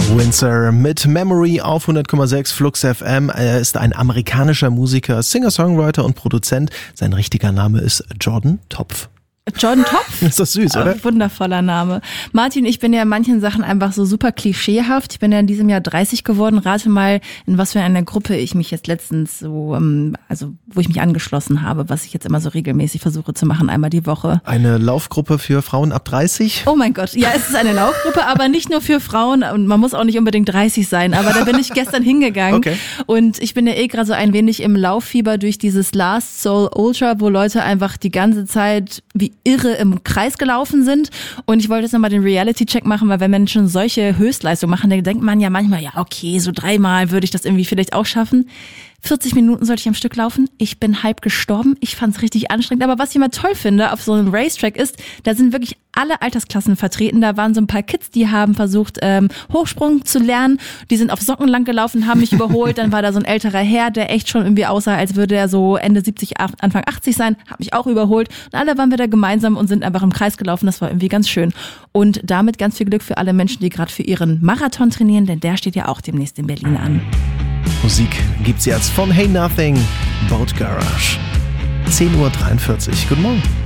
Windsor mit Memory auf 100,6 Flux FM. Er ist ein amerikanischer Musiker, Singer-Songwriter und Produzent. Sein richtiger Name ist Jordan Topf. Jordan Topf? Ist das süß, oder? Wundervoller Name. Martin, ich bin ja in manchen Sachen einfach so super klischeehaft. Ich bin ja in diesem Jahr 30 geworden. Rate mal, in was für einer Gruppe ich mich jetzt letztens so, wo ich mich angeschlossen habe, was ich jetzt immer so regelmäßig versuche zu machen, einmal die Woche. Eine Laufgruppe für Frauen ab 30? Oh mein Gott, ja, es ist eine Laufgruppe, aber nicht nur für Frauen und man muss auch nicht unbedingt 30 sein, aber da bin ich gestern hingegangen. Okay. Und ich bin ja gerade so ein wenig im Lauffieber durch dieses Last Soul Ultra, wo Leute einfach die ganze Zeit wie irre im Kreis gelaufen sind. Und ich wollte jetzt nochmal den Reality-Check machen, weil wenn Menschen solche Höchstleistungen machen, dann denkt man ja manchmal, ja okay, so 3-mal würde ich das irgendwie vielleicht auch schaffen. 40 Minuten sollte ich am Stück laufen. Ich bin halb gestorben. Ich fand es richtig anstrengend. Aber was ich immer toll finde auf so einem Racetrack ist, da sind wirklich alle Altersklassen vertreten. Da waren so ein paar Kids, die haben versucht, Hochsprung zu lernen. Die sind auf Socken lang gelaufen, haben mich überholt. Dann war da so ein älterer Herr, der echt schon irgendwie aussah, als würde er so Ende 70, Anfang 80 sein. Hat mich auch überholt. Und alle waren wir da gemeinsam und sind einfach im Kreis gelaufen. Das war irgendwie ganz schön. Und damit ganz viel Glück für alle Menschen, die gerade für ihren Marathon trainieren, denn der steht ja auch demnächst in Berlin an. Musik gibt's jetzt von Hey Nothing, Boat Garage. 10:43 Uhr. Guten Morgen.